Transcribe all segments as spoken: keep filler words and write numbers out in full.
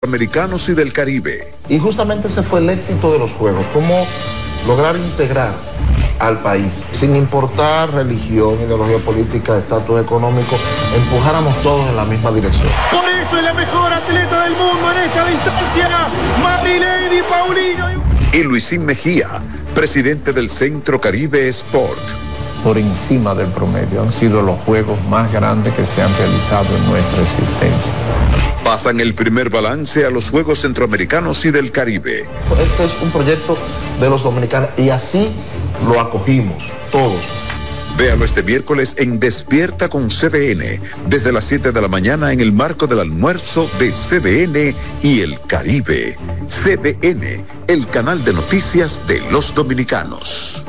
Centroamericanos y del Caribe. Y justamente ese fue el éxito de los Juegos, cómo lograr integrar al país, sin importar religión, ideología política, estatus económico, empujáramos todos en la misma dirección. Por eso es la mejor atleta del mundo en esta distancia, Marilady Paulino. Y Luisín Mejía, presidente del Centro Caribe Sport. Por encima del promedio, han sido los juegos más grandes que se han realizado en nuestra existencia. Pasan el primer balance a los Juegos Centroamericanos y del Caribe. Este es un proyecto de los dominicanos y así lo acogimos todos. Véalo este miércoles en Despierta con C D N, desde las siete de la mañana en el marco del almuerzo de C D N y el Caribe. C D N, el canal de noticias de los dominicanos.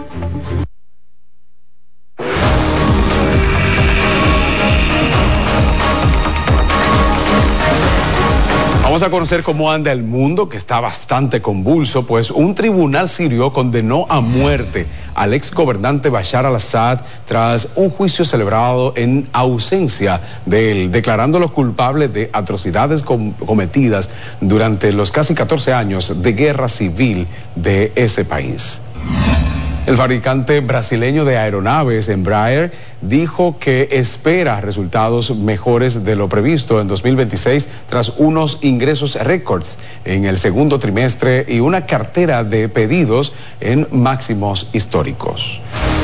Vamos a conocer cómo anda el mundo, que está bastante convulso, pues un tribunal sirio condenó a muerte al ex gobernante Bashar al-Assad tras un juicio celebrado en ausencia de él, declarándolo culpable de atrocidades com- cometidas durante los casi catorce años de guerra civil de ese país. El fabricante brasileño de aeronaves, Embraer, dijo que espera resultados mejores de lo previsto en dos mil veintiséis tras unos ingresos récords en el segundo trimestre y una cartera de pedidos en máximos históricos.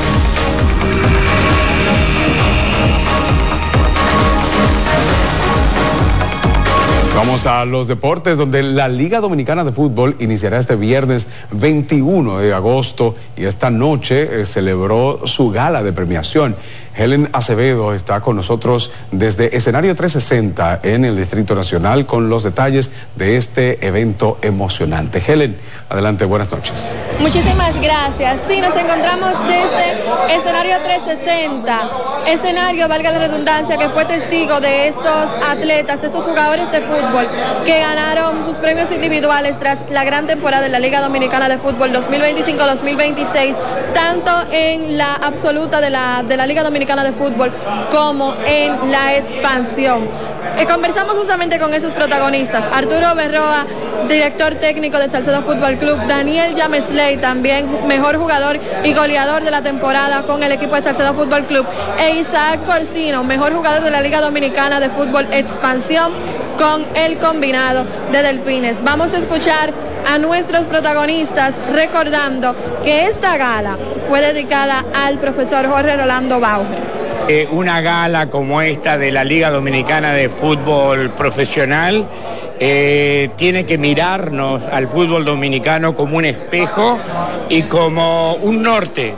Vamos a los deportes, donde la Liga Dominicana de Fútbol iniciará este viernes veintiuno de agosto y esta noche eh, celebró su gala de premiación. Helen Acevedo está con nosotros desde Escenario trescientos sesenta en el Distrito Nacional con los detalles de este evento emocionante. Helen, adelante, buenas noches. Muchísimas gracias. Sí, nos encontramos desde Escenario trescientos sesenta, escenario, valga la redundancia, que fue testigo de estos atletas, de estos jugadores de fútbol que ganaron sus premios individuales tras la gran temporada de la Liga Dominicana de Fútbol dos mil veinticinco dos mil veintiséis, tanto en la absoluta de la, de la Liga Dominicana de Fútbol como en la expansión. Eh, conversamos justamente con esos protagonistas: Arturo Berroa, director técnico del Salcedo Fútbol Club; Daniel Yamesley, también mejor jugador y goleador de la temporada con el equipo de Salcedo Fútbol Club; e Isaac Corsino, mejor jugador de la Liga Dominicana de Fútbol Expansión con el combinado de Delfines. Vamos a escuchar a nuestros protagonistas recordando que esta gala fue dedicada al profesor Jorge Rolando Bauer. Eh, una gala como esta de la Liga Dominicana de Fútbol Profesional eh, tiene que mirarnos al fútbol dominicano como un espejo y como un norte.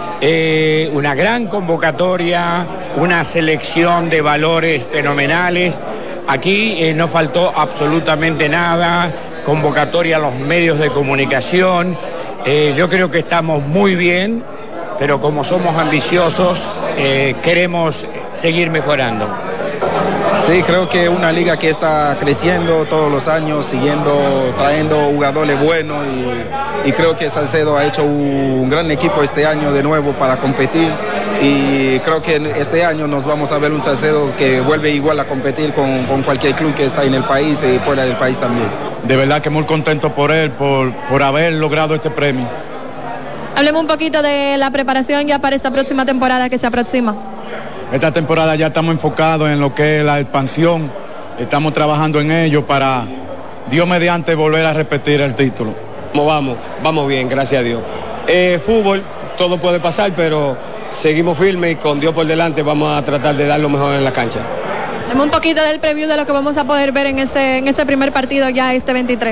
Eh, una gran convocatoria, una selección de valores fenomenales. Aquí eh, no faltó absolutamente nada, convocatoria a los medios de comunicación. Eh, yo creo que estamos muy bien, pero como somos ambiciosos, eh, queremos seguir mejorando. Sí, creo que una liga que está creciendo todos los años, siguiendo, trayendo jugadores buenos y, y creo que Salcedo ha hecho un gran equipo este año de nuevo para competir y creo que este año nos vamos a ver un Salcedo que vuelve igual a competir con, con cualquier club que está en el país y fuera del país también. De verdad que muy contento por él, por, por haber logrado este premio. Hablemos un poquito de la preparación ya para esta próxima temporada que se aproxima. Esta temporada ya estamos enfocados en lo que es la expansión, estamos trabajando en ello para, Dios mediante, volver a repetir el título. ¿Cómo vamos? Vamos bien, gracias a Dios. Eh, fútbol, todo puede pasar, pero seguimos firmes y con Dios por delante vamos a tratar de dar lo mejor en la cancha. Dame un poquito del preview de lo que vamos a poder ver en ese, en ese primer partido ya este veintitrés.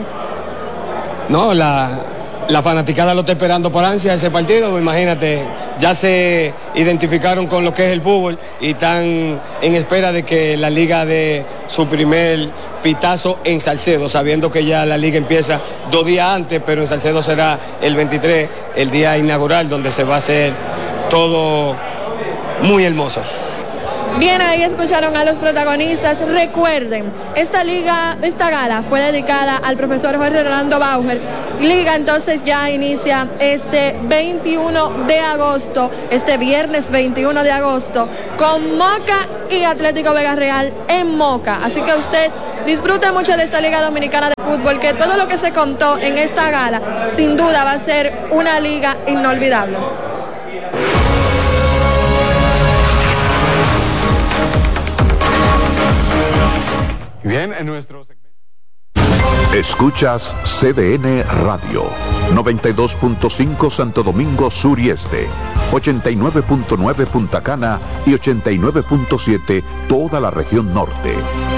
No, la... La fanaticada lo está esperando por ansia ese partido, imagínate, ya se identificaron con lo que es el fútbol y están en espera de que la liga dé su primer pitazo en Salcedo, sabiendo que ya la liga empieza dos días antes, pero en Salcedo será el veintitrés, el día inaugural, donde se va a hacer todo muy hermoso. Bien, ahí escucharon a los protagonistas. Recuerden, esta liga, esta gala fue dedicada al profesor Jorge Rolando Bauer. Liga entonces ya inicia este veintiuno de agosto, este viernes veintiuno de agosto, con Moca y Atlético Vega Real en Moca. Así que usted disfruten mucho de esta Liga Dominicana de Fútbol, que todo lo que se contó en esta gala, sin duda va a ser una liga inolvidable. Bien, en nuestro segmento. Escuchas C D N Radio, noventa y dos punto cinco Santo Domingo Sur y Este, ochenta y nueve punto nueve Punta Cana y ochenta y nueve punto siete toda la región norte.